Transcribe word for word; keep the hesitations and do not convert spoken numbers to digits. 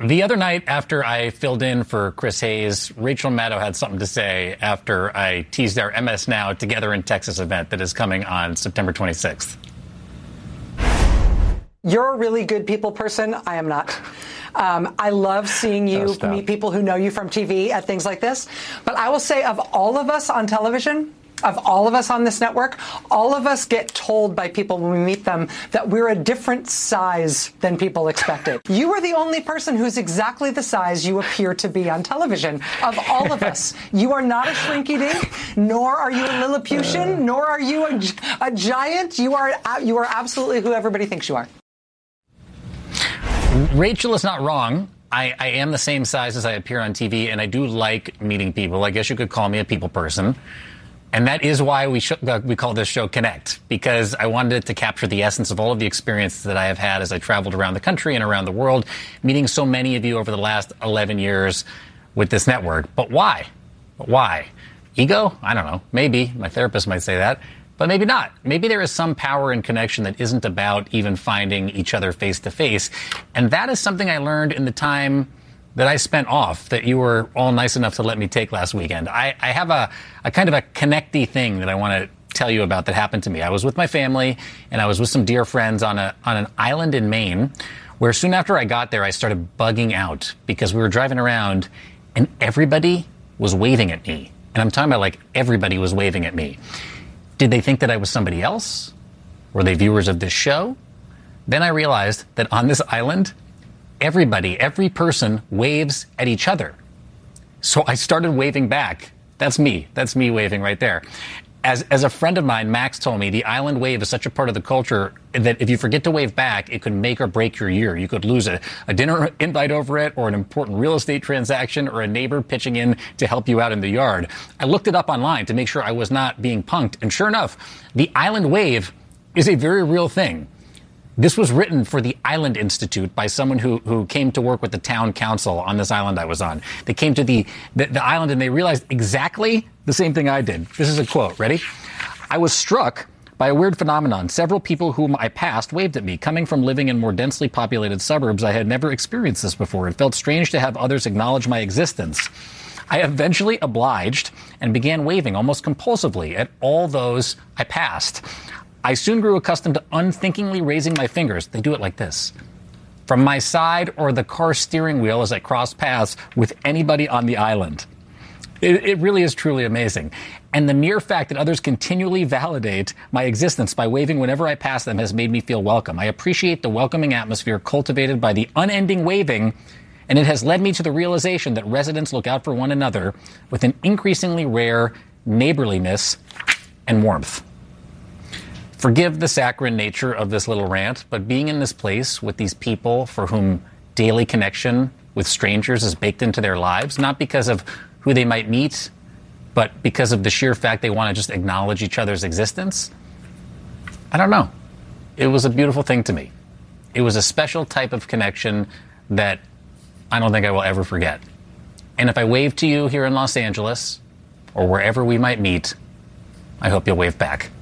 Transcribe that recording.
The other night after I filled in for Chris Hayes, Rachel Maddow had something to say after I teased our M S Now Together in Texas event that is coming on September twenty-sixth. You're a really good people person. I am not. Um, I love seeing you meet people who know you from T V at things like this. But I will say, of all of us on television, of all of us on this network, all of us get told by people when we meet them that we're a different size than people expected. You are the only person who's exactly the size you appear to be on television. Of all of us, you are not a shrinky-dink, nor are you a Lilliputian, nor are you a, a giant. You are you are absolutely who everybody thinks you are. Rachel is not wrong. I, I am the same size as I appear on T V, and I do like meeting people. I guess you could call me a people person. And that is why we sh- uh, we call this show Connect, because I wanted it to capture the essence of all of the experiences that I have had as I traveled around the country and around the world, meeting so many of you over the last eleven years with this network. But why? But why? Ego? I don't know. Maybe. My therapist might say that. But maybe not. Maybe there is some power and connection that isn't about even finding each other face to face. And that is something I learned in the time that I spent off that you were all nice enough to let me take last weekend. I, I have a, a kind of a connecty thing that I want to tell you about that happened to me. I was with my family and I was with some dear friends on a on an island in Maine where soon after I got there, I started bugging out because we were driving around and everybody was waving at me. And I'm talking about like everybody was waving at me. Did they think that I was somebody else? Were they viewers of this show? Then I realized that on this island, everybody, every person waves at each other. So I started waving back. That's me. That's me waving right there. As as a friend of mine, Max, told me, the island wave is such a part of the culture that if you forget to wave back, it could make or break your year. You could lose a, a dinner invite over it, or an important real estate transaction, or a neighbor pitching in to help you out in the yard. I looked it up online to make sure I was not being punked. And sure enough, the island wave is a very real thing. This was written for the Island Institute by someone who, who came to work with the town council on this island I was on. They came to the, the, the island and they realized exactly the same thing I did. This is a quote. Ready? I was struck by a weird phenomenon. Several people whom I passed waved at me. Coming from living in more densely populated suburbs, I had never experienced this before. It felt strange to have others acknowledge my existence. I eventually obliged and began waving almost compulsively at all those I passed. I soon grew accustomed to unthinkingly raising my fingers. They do it like this. From my side or the car steering wheel as I cross paths with anybody on the island. It, it really is truly amazing. And the mere fact that others continually validate my existence by waving whenever I pass them has made me feel welcome. I appreciate the welcoming atmosphere cultivated by the unending waving, and it has led me to the realization that residents look out for one another with an increasingly rare neighborliness and warmth. Forgive the saccharine nature of this little rant, but being in this place with these people for whom daily connection with strangers is baked into their lives, not because of who they might meet, but because of the sheer fact they want to just acknowledge each other's existence, I don't know. It was a beautiful thing to me. It was a special type of connection that I don't think I will ever forget. And if I wave to you here in Los Angeles, or wherever we might meet, I hope you'll wave back.